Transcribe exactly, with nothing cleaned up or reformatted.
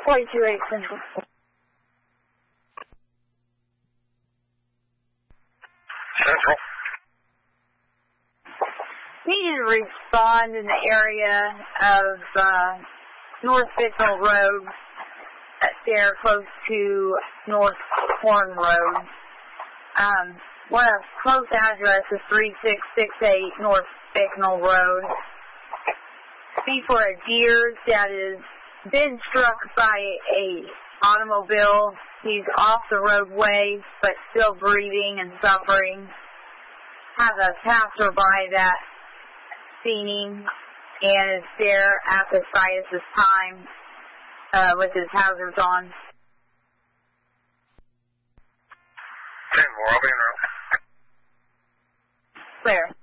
forty-two eight Central. Central. Needed to respond in the area of uh, North Bicknell Road, that's there close to North Horn Road. Um, what a close address is three six six eight North Bicknell Road. See for a deer that is been struck by a automobile. He's off the roadway, but still breathing and suffering. Have a passerby that seen him and is there at the site at this time uh, with his hazards on. ten four, I'll be in route. Clear.